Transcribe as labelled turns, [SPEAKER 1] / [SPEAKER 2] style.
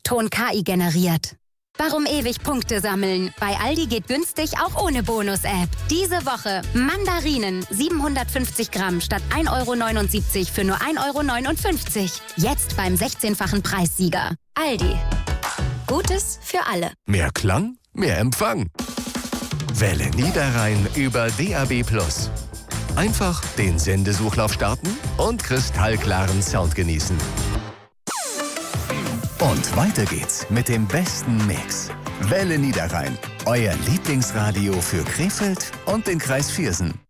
[SPEAKER 1] Ton KI generiert. Warum ewig Punkte sammeln? Bei Aldi geht günstig auch ohne Bonus-App. Diese Woche Mandarinen 750 Gramm statt 1,79 € für nur 1,59 €. Jetzt beim 16-fachen Preissieger. Aldi. Gutes für alle.
[SPEAKER 2] Mehr Klang, mehr Empfang. Welle Niederrhein über DAB+. Einfach den Sendesuchlauf starten und kristallklaren Sound genießen. Und weiter geht's mit dem besten Mix. Welle Niederrhein, euer Lieblingsradio für Krefeld und den Kreis Viersen.